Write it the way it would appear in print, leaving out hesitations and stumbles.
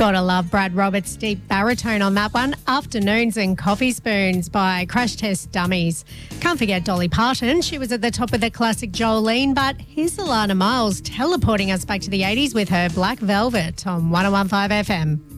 Gotta love Brad Roberts' deep baritone on that one. Afternoons and Coffee Spoons by Crash Test Dummies. Can't forget Dolly Parton. She was at the top of the classic Jolene, but here's Alana Miles teleporting us back to the 80s with her Black Velvet on 101.5 FM.